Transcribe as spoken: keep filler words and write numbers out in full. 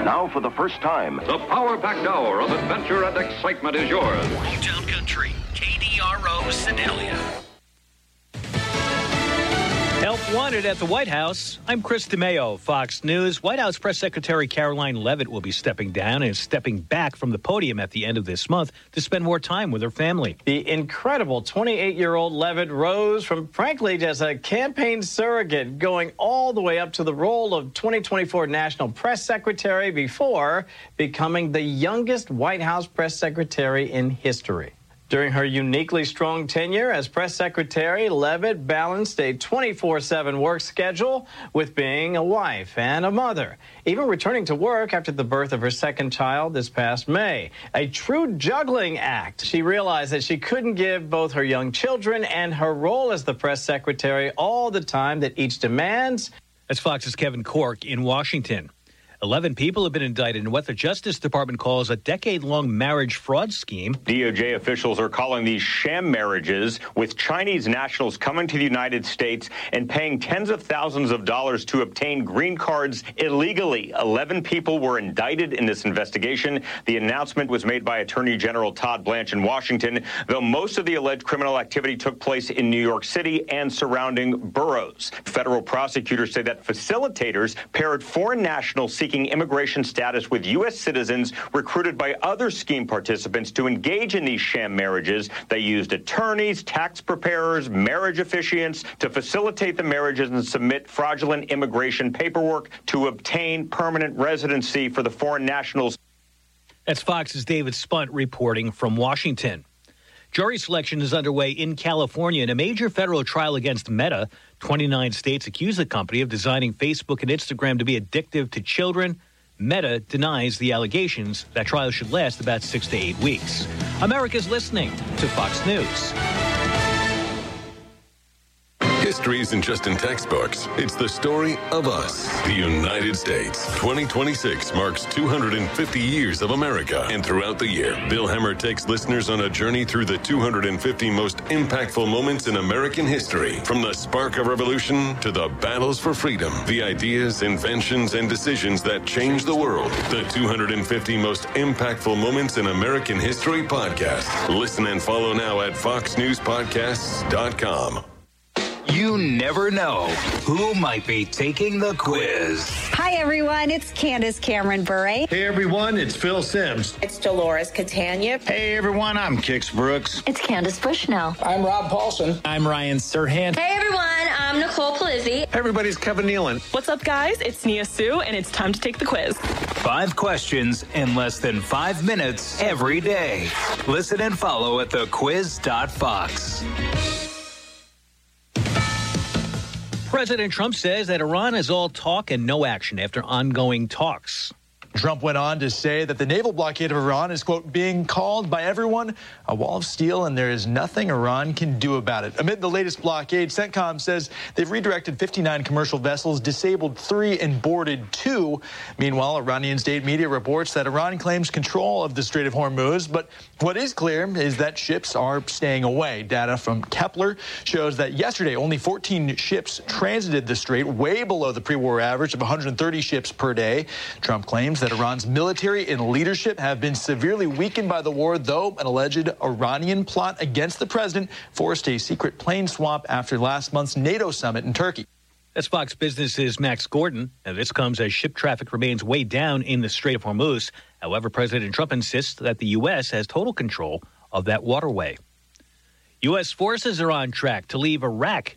Now, for the first time, the power-packed hour of adventure and excitement is yours. Town Country, K D R O, Sedalia. Help wanted at the White House. I'm Chris DeMeo, Fox News. White House Press Secretary Caroline Leavitt will be stepping down and is stepping back from the podium at the end of this month to spend more time with her family. The incredible twenty-eight-year-old Leavitt rose from, frankly, just a campaign surrogate, going all the way up to the role of twenty twenty-four National Press Secretary before becoming the youngest White House press secretary in history. During her uniquely strong tenure as press secretary, Leavitt balanced a twenty-four seven work schedule with being a wife and a mother, even returning to work after the birth of her second child this past May. A true juggling act. She realized that she couldn't give both her young children and her role as the press secretary all the time that each demands. That's Fox's Kevin Corke in Washington. Eleven people have been indicted in what the Justice Department calls a decade-long marriage fraud scheme. D O J officials are calling these sham marriages, with Chinese nationals coming to the United States and paying tens of thousands of dollars to obtain green cards illegally. Eleven people were indicted in this investigation. The announcement was made by Attorney General Todd Blanche in Washington, though most of the alleged criminal activity took place in New York City and surrounding boroughs. Federal prosecutors say that facilitators paired foreign nationals seeking immigration status with U S citizens recruited by other scheme participants to engage in these sham marriages. They used attorneys, tax preparers, marriage officiants to facilitate the marriages and submit fraudulent immigration paperwork to obtain permanent residency for the foreign nationals. That's Fox's David Spunt reporting from Washington. Jury selection is underway in California in a major federal trial against Meta. twenty-nine states accuse the company of designing Facebook and Instagram to be addictive to children. Meta denies the allegations. That trial should last about six to eight weeks. America's listening to Fox News. History isn't just in textbooks. It's the story of us, the United States. twenty twenty-six marks two hundred fifty years of America. And throughout the year, Bill Hemmer takes listeners on a journey through the two hundred fifty most impactful moments in American history. From the spark of revolution to the battles for freedom, the ideas, inventions, and decisions that changed the world. The two hundred fifty most impactful moments in American history podcast. Listen and follow now at fox news podcasts dot com. You never know who might be taking the quiz. Hi, everyone. It's Candace Cameron Bure. Hey, everyone. It's Phil Sims. It's Dolores Catania. Hey, everyone. I'm Kix Brooks. It's Candace Bushnell. I'm Rob Paulson. I'm Ryan Serhant. Hey, everyone. I'm Nicole Polizzi. Hey, everybody's Kevin Nealon. What's up, guys? It's Nia Sue, and it's time to take the quiz. Five questions in less than five minutes every day. Listen and follow at the quiz dot fox. President Trump says that Iran is all talk and no action after ongoing talks. Trump went on to say that the naval blockade of Iran is, quote, being called by everyone a wall of steel, and there is nothing Iran can do about it. Amid the latest blockade, CENTCOM says they've redirected fifty-nine commercial vessels, disabled three, and boarded two. Meanwhile, Iranian state media reports that Iran claims control of the Strait of Hormuz, but what is clear is that ships are staying away. Data from Kepler shows that yesterday only fourteen ships transited the strait, way below the pre-war average of one hundred thirty ships per day. Trump claims that Iran's military and leadership have been severely weakened by the war, though an alleged Iranian plot against the president forced a secret plane swap after last month's NATO summit in Turkey. That's Fox Business's Max Gordon. And this comes as ship traffic remains way down in the Strait of Hormuz. However, President Trump insists that the U S has total control of that waterway. U S forces are on track to leave Iraq